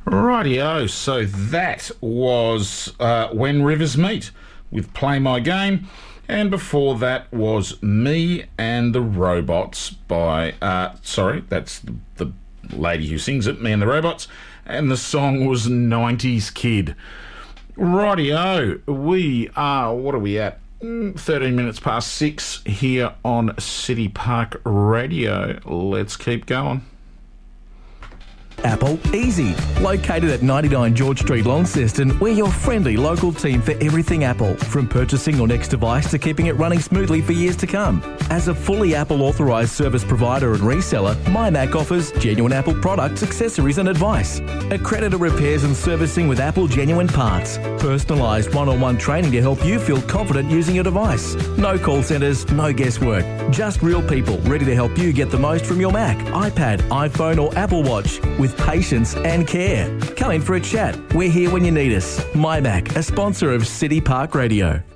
Rightio, so that was When Rivers Meet with Play My Game, and before that was Me and the Robots by, that's the lady who sings it, Me and the Robots, and the song was 90s Kid. Rightio, we are, what are we at? 13 minutes past 6 here on City Park Radio. Let's keep going. Apple Easy. Located at 99 George Street, Launceston, we're your friendly local team for everything Apple. From purchasing your next device to keeping it running smoothly for years to come. As a fully Apple authorised service provider and reseller, MyMac offers genuine Apple products, accessories and advice. Accredited repairs and servicing with Apple genuine parts. Personalised one-on-one training to help you feel confident using your device. No call centres, no guesswork. Just real people ready to help you get the most from your Mac, iPad, iPhone or Apple Watch with patience and care. Come in for a chat. We're here when you need us. MyMac, a sponsor of City Park Radio.